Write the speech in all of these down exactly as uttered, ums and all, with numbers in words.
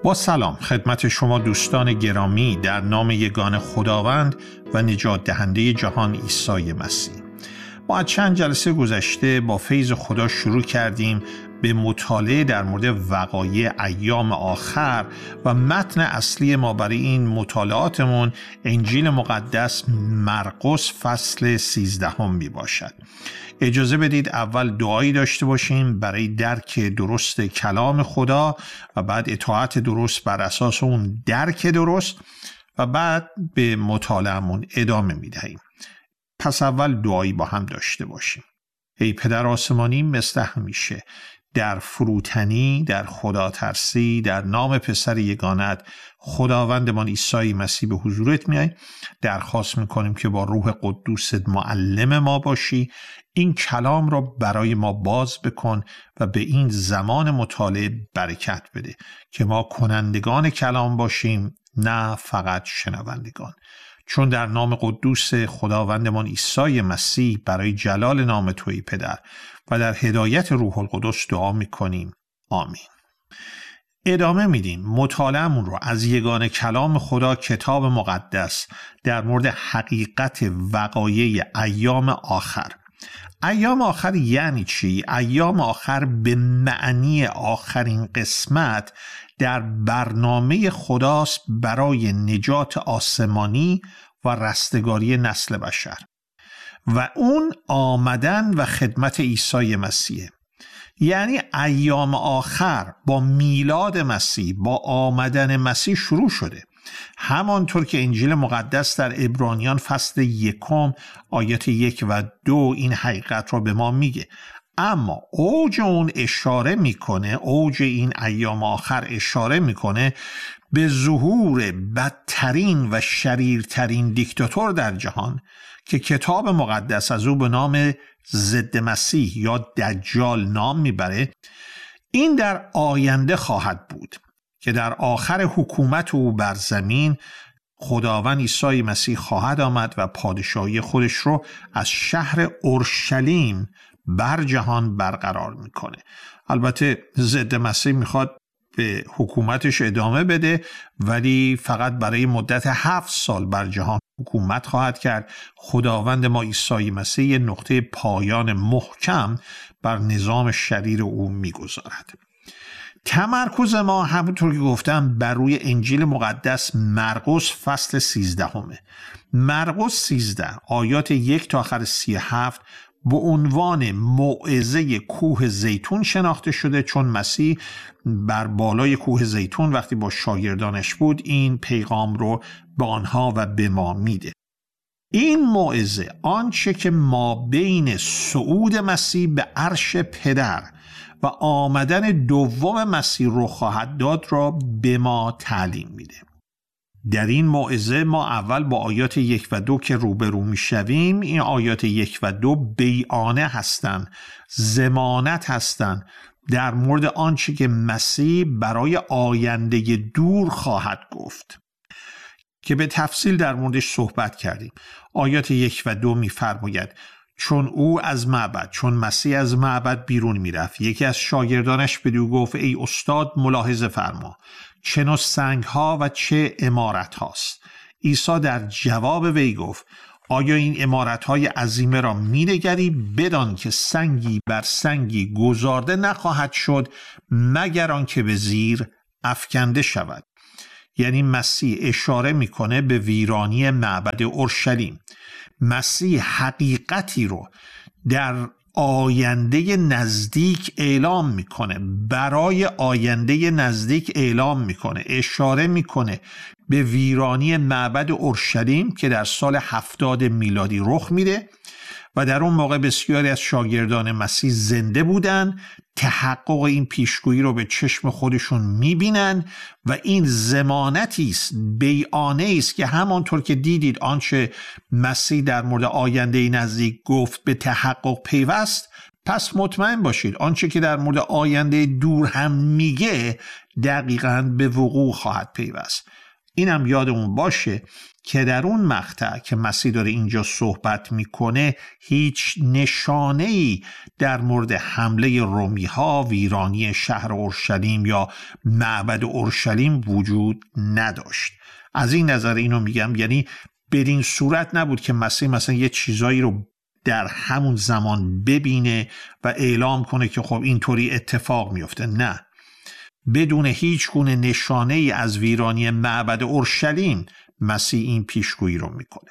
با سلام خدمت شما دوستان گرامی در نام یگان خداوند و نجات دهنده جهان عیسی مسیح. ما از چند جلسه گذشته با فیض خدا شروع کردیم به مطالعه در مورد وقایع ایام آخر و متن اصلی ما برای این مطالعاتمون انجیل مقدس مرقس فصل سیزدهم می باشد. اجازه بدید اول دعایی داشته باشیم برای درک درست کلام خدا و بعد اطاعت درست بر اساس اون درک درست و بعد به مطالعه‌مون ادامه می دهیم. پس اول دعایی با هم داشته باشیم. ای پدر آسمانی، مثل همیشه در فروتنی، در خدا ترسی، در نام پسر یگانت خداوندمان عیسی مسیح به حضورت میاییم. درخواست میکنیم که با روح قدوست معلم ما باشی، این کلام را برای ما باز بکن و به این زمان مطالعه برکت بده که ما کنندگان کلام باشیم، نه فقط شنوندگان. چون در نام قدوس خداوندمان عیسی مسیح برای جلال نام توی پدر و در هدایت روح القدس دعا میکنیم. آمین. ادامه میدیم مطالعه‌مون رو از یگان کلام خدا کتاب مقدس در مورد حقیقت وقایع ایام آخر. ایام آخر یعنی چی؟ ایام آخر به معنی آخرین قسمت در برنامه خداست برای نجات آسمانی و رستگاری نسل بشر و اون آمدن و خدمت عیسی مسیح. یعنی ایام آخر با میلاد مسیح، با آمدن مسیح شروع شده، همانطور که انجیل مقدس در عبرانیان فصل یکم آیات یک و دو این حقیقت را به ما میگه. اما اوج اون اشاره میکنه، اوج این ایام آخر اشاره میکنه به ظهور بدترین و شریرترین دیکتاتور در جهان که کتاب مقدس از او به نام ضد مسیح یا دجال نام میبره. این در آینده خواهد بود که در آخر حکومت او بر زمین خداوند عیسی مسیح خواهد آمد و پادشاهی خودش رو از شهر اورشلیم بر جهان برقرار میکنه. البته ضد مسیح میخواد به حکومتش ادامه بده، ولی فقط برای مدت هفت سال بر جهان حکومت خواهد کرد. خداوند ما عیسی مسیح نقطه پایان محکم بر نظام شریر او میگذارد. تمرکز ما همونطور که گفتم بر روی انجیل مقدس مرقس فصل سیزدهمه. مرقس سیزده آیات یک تا آخر سی و هفت به عنوان موعظه کوه زیتون شناخته شده، چون مسیح بر بالای کوه زیتون وقتی با شاگردانش بود این پیغام رو به آنها و به ما میده. این موعظه آنچه که ما بین صعود مسیح به عرش پدر و آمدن دوم مسیح رو خواهد داد را به ما تعلیم میده. در این موعظه ما اول با آیات یک و دو که روبرو میشویم، این آیات یک و دو بیانه هستند، ضمانت هستند در مورد آنچه که مسیح برای آینده دور خواهد گفت که به تفصیل در موردش صحبت کردیم. آیات یک و دو میفرماید چون او از معبد چون مسیح از معبد بیرون میرفت، یکی از شاگردانش بدو گفت ای استاد ملاحظه فرما، چه نوع سنگ ها و چه عمارت هاست؟ عیسی در جواب وی گفت آیا این عمارت های عظیمه را می نگری؟ بدان که سنگی بر سنگی گذارده نخواهد شد مگر آنکه به زیر افکنده شود. یعنی مسیح اشاره میکنه به ویرانی معبد اورشلیم. مسیح حقیقتی رو در آینده نزدیک اعلام میکنه، برای آینده نزدیک اعلام میکنه، اشاره میکنه به ویرانی معبد اورشلیم که در هفتاد هفتاد میلادی رخ میده و در اون موقع بسیاری از شاگردان مسیح زنده بودن، تحقق این پیشگویی رو به چشم خودشون میبینن و این ضمانتی است، بیانه است که همانطور که دیدید آنچه مسیح در مورد آینده نزدیک گفت به تحقق پیوست، پس مطمئن باشید آنچه که در مورد آینده دور هم میگه دقیقاً به وقوع خواهد پیوست. اینم یادمون باشه که در اون مقطع که مسیح داره اینجا صحبت میکنه هیچ نشانه‌ای در مورد حمله رومی‌ها، ویرانی شهر اورشلیم یا معبد اورشلیم وجود نداشت. از این نظر اینو میگم، یعنی بدین صورت نبود که مسیح مثلا یه چیزایی رو در همون زمان ببینه و اعلام کنه که خب اینطوری اتفاق میفته. نه، بدون هیچ گونه نشانه ای از ویرانی معبد اورشلیم مسیح این پیشگویی رو میکنه.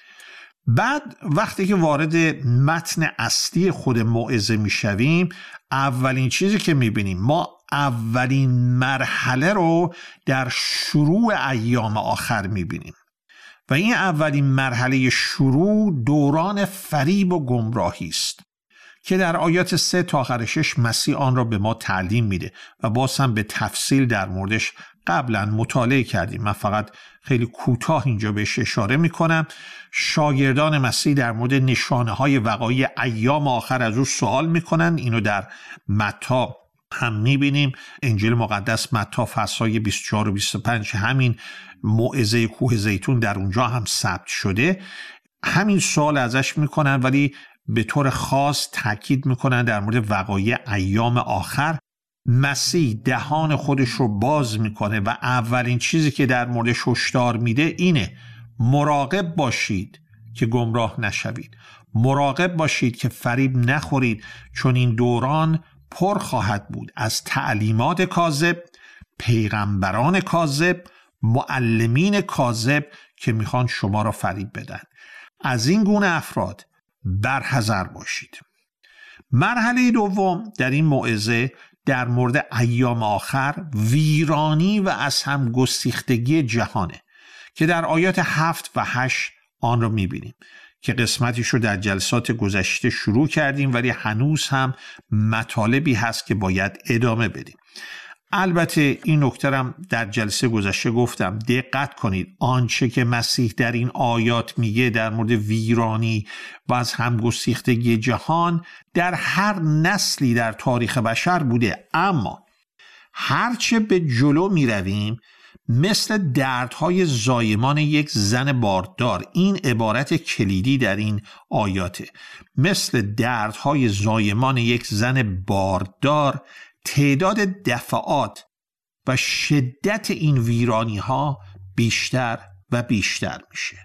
بعد وقتی که وارد متن اصلی خود موعظه میشویم، اولین چیزی که میبینیم، ما اولین مرحله رو در شروع ایام آخر میبینیم و این اولین مرحله شروع دوران فریب و گمراهی است که در آیات سه تا آخر شش مسیح آن را به ما تعلیم میده و باز هم به تفصیل در موردش قبلا مطالعه کردیم. من فقط خیلی کوتاه اینجا بهش اشاره میکنم. شاگردان مسیح در مورد نشانه های وقایع ایام آخر از او سوال میکنن. اینو در متی هم میبینیم، انجیل مقدس متی فصل‌های بیست و چهار و بیست و پنج، همین موعظه کوه زیتون در اونجا هم ثبت شده. همین سوال ازش میکنن، ولی به طور خاص تاکید میکنن در مورد وقایع ایام آخر. مسیح دهان خودش رو باز میکنه و اولین چیزی که در موردش هشدار میده اینه: مراقب باشید که گمراه نشوید، مراقب باشید که فریب نخورید، چون این دوران پر خواهد بود از تعلیمات کاذب، پیغمبران کاذب، معلمین کاذب که میخوان شما را فریب بدن. از این گونه افراد برحذر باشید. مرحله دوم در این موعظه در مورد ایام آخر ویرانی و از هم گسیختگی جهانه که در آیات هفت و هشت آن رو میبینیم که قسمتیش رو در جلسات گذشته شروع کردیم، ولی هنوز هم مطالبی هست که باید ادامه بدیم. البته این نکته هم در جلسه گذشته گفتم، دقت کنید آنچه که مسیح در این آیات میگه در مورد ویرانی و از همگسیختگی جهان در هر نسلی در تاریخ بشر بوده، اما هرچه به جلو میرویم مثل دردهای زایمان یک زن باردار، این عبارت کلیدی در این آیاته، مثل دردهای زایمان یک زن باردار، تعداد دفعات و شدت این ویرانی ها بیشتر و بیشتر میشه.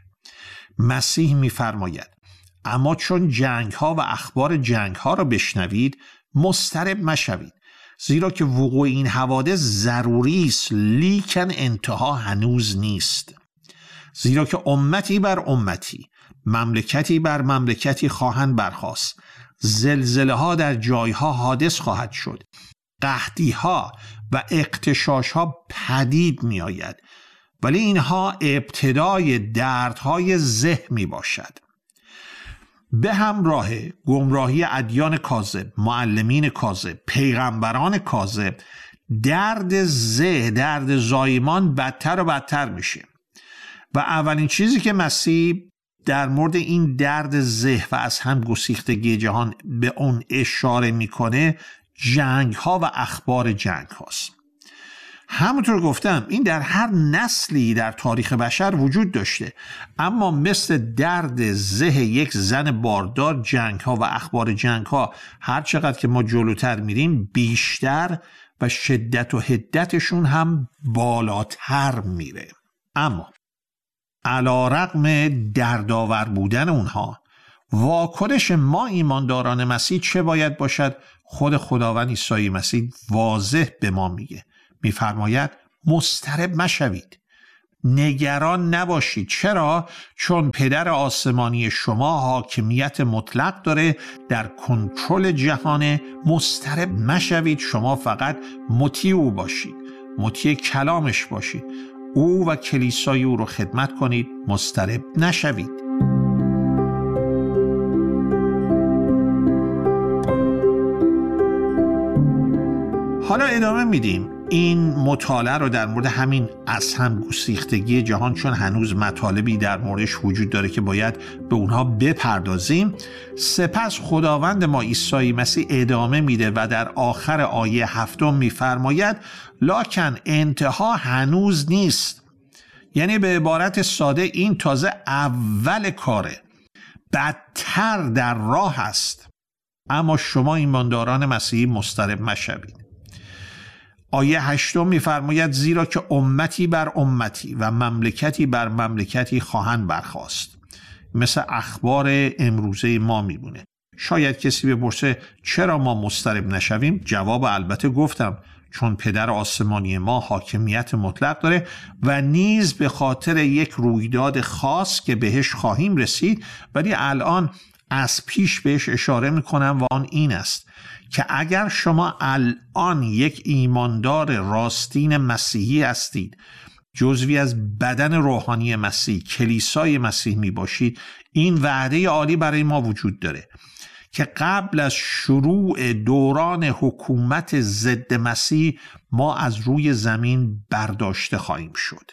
مسیح میفرماید اما چون جنگ ها و اخبار جنگ ها را بشنوید مضطرب مشوید، زیرا که وقوع این حوادث ضروری است لیکن انتها هنوز نیست. زیرا که امتی بر امتی، مملکتی بر مملکتی خواهند برخاست، زلزله ها در جایها حادث خواهد شد، قحطی ها و اغتشاش ها پدید می آید، ولی اینها ابتدای دردهای زه می باشد. به همراه گمراهی ادیان کاذب، معلمین کاذب، پیغمبران کاذب، درد زه، درد زایمان بدتر و بدتر میشه و اولین چیزی که مسیح در مورد این درد زه و از هم گسیختگی جهان به اون اشاره میکنه جنگ ها و اخبار جنگ هاست. همونطور گفتم این در هر نسلی در تاریخ بشر وجود داشته، اما مثل درد زه یک زن باردار جنگ ها و اخبار جنگ ها هر چقدر که ما جلوتر میریم بیشتر و شدت و حدتشون هم بالاتر میره. اما علی رغم دردآور بودن اونها، واکنش ما ایمانداران مسیح چه باید باشد؟ خود خداوند عیسی مسیح واضح به ما میگه، میفرماید مضطرب مشوید، نگران نباشید. چرا؟ چون پدر آسمانی شما حاکمیت مطلق داره، در کنترل جهان. مضطرب مشوید، شما فقط مطیع او باشید، مطیع کلامش باشید، او و کلیسای او رو خدمت کنید، مضطرب نشوید. حالا ادامه میدیم این مطالعه رو در مورد همین از هم گسیختگی جهان، چون هنوز مطالبی در موردش وجود داره که باید به اونها بپردازیم. سپس خداوند ما عیسی مسیح ادامه میده و در آخر آیه هفتم میفرماید لکن انتها هنوز نیست. یعنی به عبارت ساده این تازه اول کاره، بدتر در راه است. اما شما ایمانداران مسیحی مضطرب مشوید. آیه هشتم می‌فرماید زیرا که امتی بر امتی و مملکتی بر مملکتی خواهند برخاست. مثل اخبار امروزه ما میمونه. شاید کسی بپرسه چرا ما مضطرب نشویم؟ جواب البته گفتم، چون پدر آسمانی ما حاکمیت مطلق داره و نیز به خاطر یک رویداد خاص که بهش خواهیم رسید، ولی الان از پیش بهش اشاره میکنم و آن این است که اگر شما الان یک ایماندار راستین مسیحی هستید، جزوی از بدن روحانی مسیح، کلیسای مسیح می باشید، این وعده عالی برای ما وجود داره که قبل از شروع دوران حکومت ضد مسیح ما از روی زمین برداشته خواهیم شد.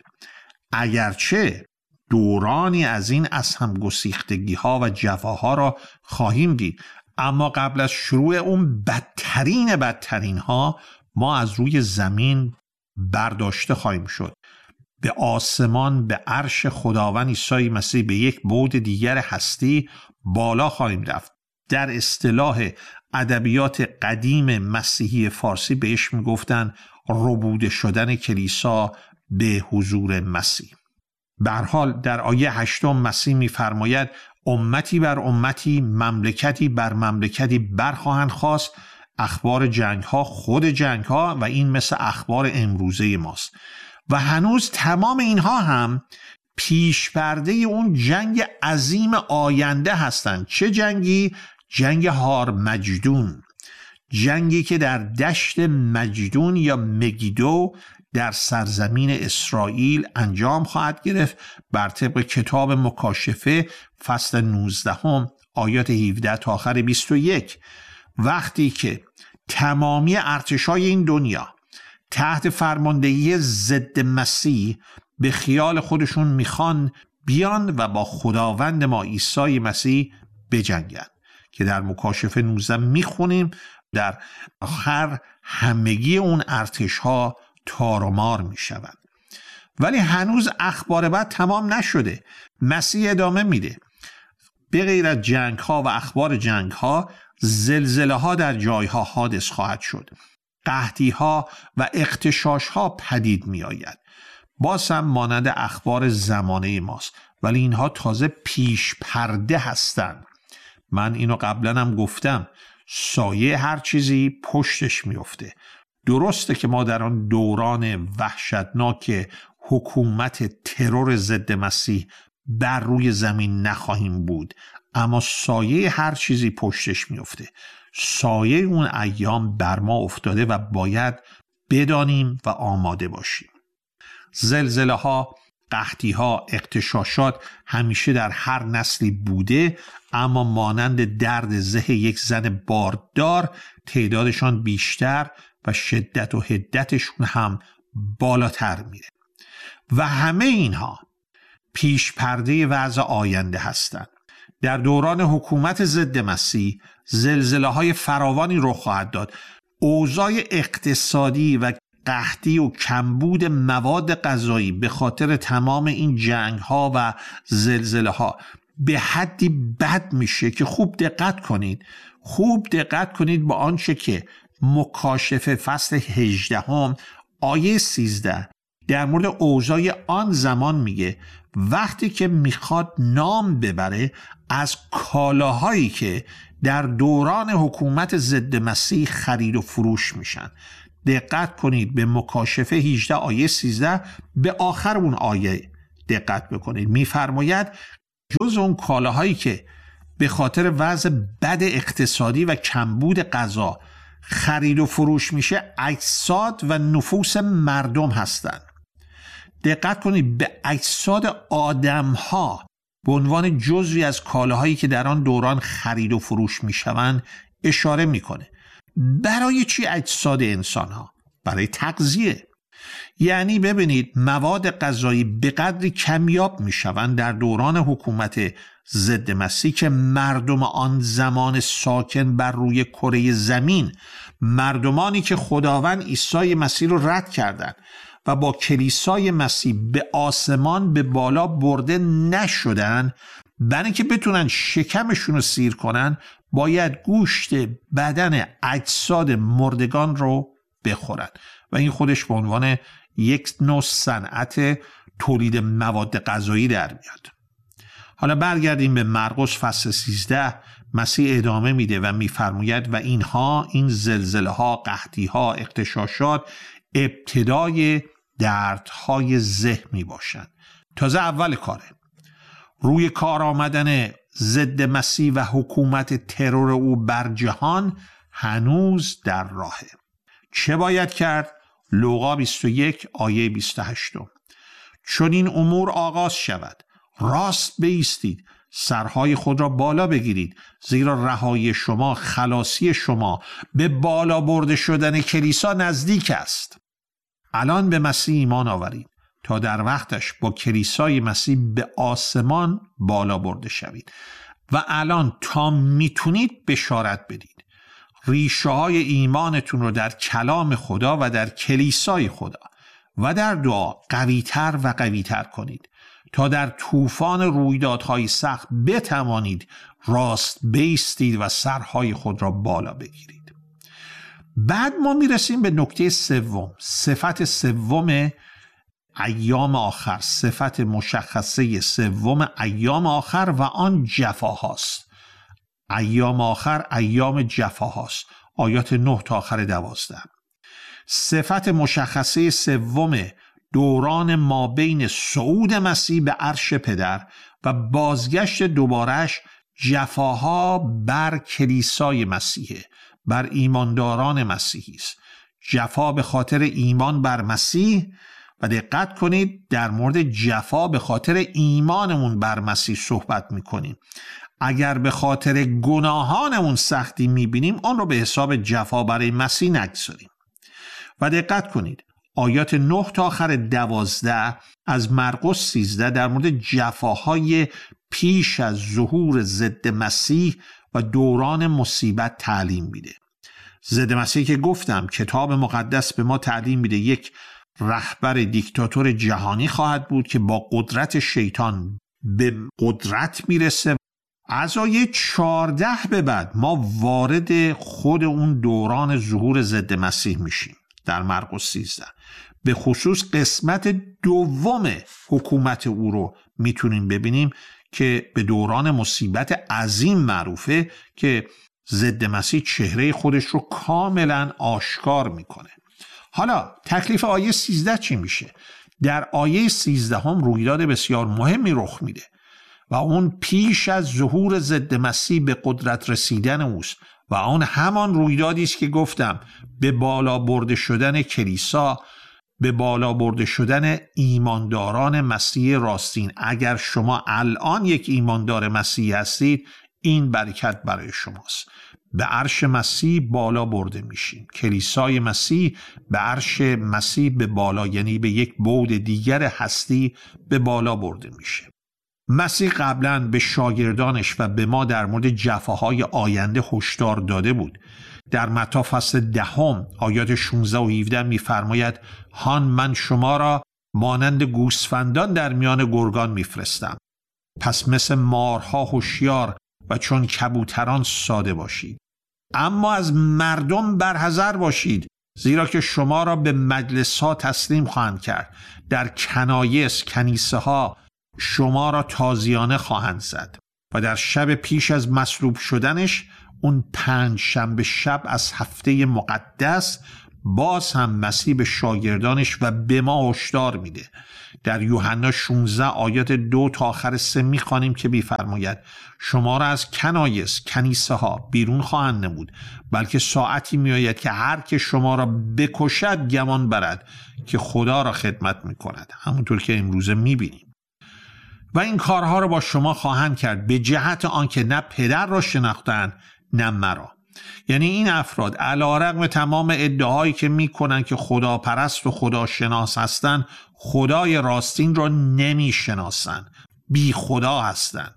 اگرچه دورانی از این از هم گسیختگی ها و جفاها را خواهیم دید، اما قبل از شروع اون بدترین بدترین ها ما از روی زمین برداشته خواهیم شد. به آسمان، به عرش خداوند عیسی مسیح، به یک بعد دیگر هستی بالا خواهیم رفت. در اصطلاح ادبیات قدیم مسیحی فارسی بهش میگفتن ربوده شدن کلیسا به حضور مسیح. به هر حال در آیه هشتم مسیح میفرماید امتی بر امتی، مملکتی بر مملکتی برخواهند خاست. اخبار جنگ ها خود جنگ ها و این مثل اخبار امروزه ماست و هنوز تمام اینها هم پیش پرده اون جنگ عظیم آینده هستند. چه جنگی؟ جنگ هارمجدون، جنگی که در دشت مجدون یا مگیدو در سرزمین اسرائیل انجام خواهد گرفت بر طبق کتاب مکاشفه فصل نوزده هم آیات هفده تا آخر بیست و یک. وقتی که تمامی ارتشای این دنیا تحت فرماندهی ضد مسیح به خیال خودشون میخوان بیان و با خداوند ما عیسی مسیح بجنگن که در مکاشفه نوزده میخونیم در آخر همگی اون ارتش ها تار و مار میشوند. ولی هنوز اخبار بعد تمام نشده. مسیح ادامه میده. به غیر از جنگ ها و اخبار جنگ ها، زلزله ها در جایها حادث خواهد شد. قحطی ها و اغتشاش ها پدید می آید. باز هم مانند اخبار زمانه ماست، ولی اینها تازه پیش پرده هستند. من اینو قبلا هم گفتم، سایه هر چیزی پشتش میفته. درسته که ما در آن دوران وحشتناک حکومت ترور ضد مسیح بر روی زمین نخواهیم بود، اما سایه هر چیزی پشتش میفته. سایه اون ایام بر ما افتاده و باید بدانیم و آماده باشیم. زلزله ها، قحطی ها، اغتشاشات همیشه در هر نسلی بوده، اما مانند درد زه یک زن باردار تعدادشان بیشتر و شدت و حدتشون هم بالاتر میره و همه اینها پیش پرده وضع آینده هستند. در دوران حکومت ضد مسیح زلزله های فراوانی رخ خواهد داد. اوضاع اقتصادی و قحطی و کمبود مواد غذایی به خاطر تمام این جنگ ها و زلزله ها به حدی بد میشه که خوب دقت کنید خوب دقت کنید با آنچه که مکاشفه فصل هجده هم آیه سیزده در مورد اوضاع آن زمان میگه. وقتی که میخواد نام ببره از کالاهایی که در دوران حکومت ضد مسیح خرید و فروش میشن. دقت کنید به مکاشفه هجده آیه سیزده به آخر اون آیه دقت بکنید. میفرماید جز اون کالاهایی که به خاطر وضع بد اقتصادی و کمبود غذا خرید و فروش میشه، اجساد و نفوس مردم هستند. دقت کنید به اجساد آدم ها به عنوان جزوی از کالاهایی که در آن دوران خرید و فروش میشوند اشاره میکنه. برای چی اجساد انسان ها؟ برای تغذیه. یعنی ببینید مواد غذایی به قدری کمیاب میشوند در دوران حکومت ضد مسیح که مردم آن زمان ساکن بر روی کره زمین، مردمانی که خداوند عیسی مسیح رو رد کردند و با کلیسای مسیح به آسمان به بالا برده نشدن، برای اینکه بتونن شکمشون رو سیر کنن باید گوشت بدن اجساد مردگان رو بخورن و این خودش به عنوان یک نوع صنعت تولید مواد غذایی در میاد. حالا برگردیم به مرقس فصل سیزده. مسیح ادامه میده و میفرماید و اینها، این زلزله ها، قحطی ها، اغتشاشات ابتدای دردهای ذهن می باشند. تازه اول کاره. روی کار آمدن ضد مسیح و حکومت ترور او بر جهان هنوز در راهه. چه باید کرد؟ لوقا بیست و یک آیه بیست و هشت. چون این امور آغاز شود راست بایستید، سرهای خود را بالا بگیرید، زیرا رهایی شما، خلاصی شما به بالا برده شدن کلیسا نزدیک است. الان به مسیح ایمان آورید تا در وقتش با کلیسای مسیح به آسمان بالا برده شوید و الان تا میتونید بشارت بدید. ریشه های ایمانتون رو در کلام خدا و در کلیسای خدا و در دعا قویتر و قویتر کنید تا در طوفان رویدادهای سخت بتوانید راست بایستید و سرهای خود را بالا بگیرید. بعد ما میرسیم به نکته سوم، صفت سوم ایام آخر، صفت مشخصه سوم ایام آخر و آن جفاهاست. ایام آخر ایام جفاهاست. آیات نه تا آخر دوازده. صفت مشخصه سوم دوران ما بین صعود مسیح به عرش پدر و بازگشت دوبارش جفاها بر کلیسای مسیح، بر ایمانداران مسیحی است. جفا به خاطر ایمان بر مسیح و دقت کنید در مورد جفا به خاطر ایمانمون بر مسیح صحبت میکنیم. اگر به خاطر گناهانمون سختی میبینیم آن رو به حساب جفا برای مسیح نگذاریم. و دقت کنید آیات نه تا آخر دوازده از مرقس سیزده در مورد جفاهای پیش از ظهور ضد مسیح و دوران مصیبت تعلیم میده. ضد مسیح که گفتم کتاب مقدس به ما تعلیم میده یک رهبر دیکتاتور جهانی خواهد بود که با قدرت شیطان به قدرت میرسه. از آیه چهارده به بعد ما وارد خود اون دوران ظهور ضد مسیح میشیم. در مرقس سیزده به خصوص قسمت دوم حکومت او رو میتونیم ببینیم که به دوران مصیبت عظیم معروفه که ضد مسیح چهره خودش رو کاملا آشکار میکنه. حالا تکلیف آیه سیزده چی میشه؟ در آیه سیزده هم رویداد بسیار مهمی رخ میده و اون پیش از ظهور ضد مسیح به قدرت رسیدن اوست و اون همان رویدادی است که گفتم به بالا برده شدن کلیسا، به بالا برده شدن ایمانداران مسیح راستین. اگر شما الان یک ایماندار مسیحی هستید این برکت برای شماست. به عرش مسیح بالا برده میشیم. کلیسای مسیح به عرش مسیح به بالا، یعنی به یک بعد دیگر هستی به بالا برده میشه. مسیح قبلا به شاگردانش و به ما در مورد جفاهای آینده هشدار داده بود. در متی فصل دهم آیات شانزده و هفده می‌فرماید هان من شما را مانند گوسفندان در میان گرگان میفرستم، پس مثل مارها هوشیار و چون کبوتران ساده باشید. اما از مردم برحذر باشید، زیرا که شما را به مجلس ها تسلیم خواهند کرد، در کنایس کنیسه ها شما را تازیانه خواهند زد و در شب پیش از مصلوب شدنش، اون پنج شنبه شب از هفته مقدس، باز هم مسیح به شاگردانش و به ما هشدار میده. در یوحنا شانزده آیات دو تا آخر سه میخوانیم که میفرماید شما را از کنایس کنیسه ها بیرون خواهند نمود، بلکه ساعتی میآید که هر که شما را بکشد گمان برد که خدا را خدمت میکند، همونطور که امروزه میبینیم. و این کارها را با شما خواهند کرد به جهت آنکه نه پدر را شناختند نه مرا. یعنی این افراد علیرغم تمام ادعاهایی که میکنن که خدا پرست و خدا شناس هستن، خدای راستین را نمیشناسن، بی خدا هستن.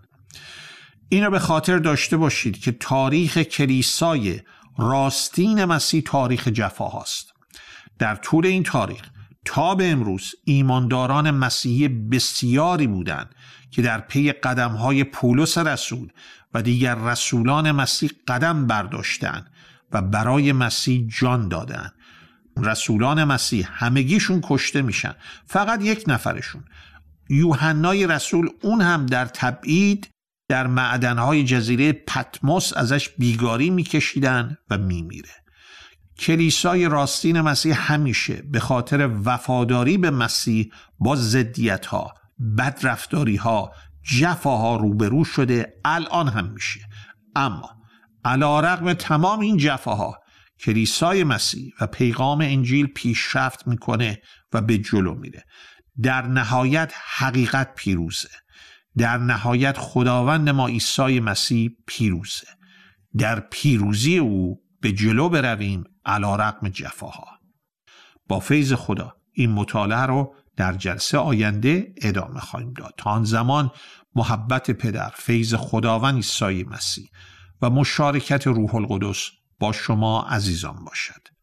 این را به خاطر داشته باشید که تاریخ کلیسای راستین مسیح تاریخ جفا هست. در طول این تاریخ تا به امروز ایمانداران مسیحی بسیاری بودند که در پی قدم‌های پولس رسول و دیگر رسولان مسیح قدم برداشتند و برای مسیح جان دادند. رسولان مسیح همگیشون کشته میشن، فقط یک نفرشون، یوحنای رسول، اون هم در تبعید در معدن‌های جزیره پتموس ازش بیگاری میکشیدن و میمیره. کلیسای راستین مسیح همیشه به خاطر وفاداری به مسیح با ضدیت‌ها، بدرفتاری‌ها، جفاها روبرو شده، الان هم میشه. اما علی‌رغم تمام این جفاها کلیسای مسیح و پیغام انجیل پیشرفت میکنه و به جلو میره. در نهایت حقیقت پیروزه. در نهایت خداوند ما عیسی مسیح پیروزه. در پیروزی او به جلو برویم علی‌رغم جفاها. با فیض خدا این مطالعه رو در جلسه آینده ادامه خواهیم داد. تا آن زمان محبت پدر، فیض خداوند عیسی مسیح و مشارکت روح القدس با شما عزیزان باشد.